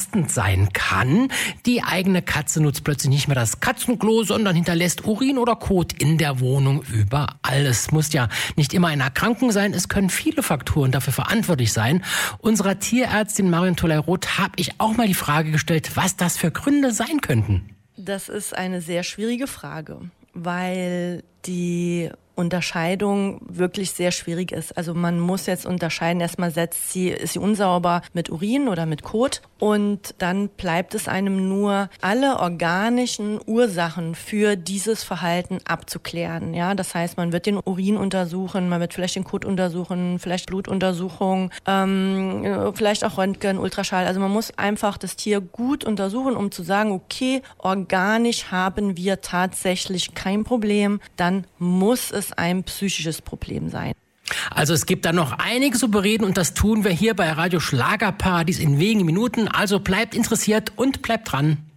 belastend sein kann. Die eigene Katze nutzt plötzlich nicht mehr das Katzenklo, sondern hinterlässt Urin oder Kot in der Wohnung überall. Es muss ja nicht immer eine Erkrankung sein, es können viele Faktoren dafür verantwortlich sein. Unserer Tierärztin Marion Toley-Roth habe ich auch mal die Frage gestellt, was das für Gründe sein könnten. Das ist eine sehr schwierige Frage, weil die Unterscheidung wirklich sehr schwierig ist. Also man muss jetzt unterscheiden, erstmal ist sie unsauber mit Urin oder mit Kot und dann bleibt es einem nur, alle organischen Ursachen für dieses Verhalten abzuklären. Ja, das heißt, man wird den Urin untersuchen, man wird vielleicht den Kot untersuchen, vielleicht Blutuntersuchung, vielleicht auch Röntgen, Ultraschall. Also man muss einfach das Tier gut untersuchen, um zu sagen, okay, organisch haben wir tatsächlich kein Problem, dann muss es ein psychisches Problem sein. Also es gibt da noch einiges zu bereden und das tun wir hier bei Radio Schlagerparadies in wenigen Minuten. Also bleibt interessiert und bleibt dran.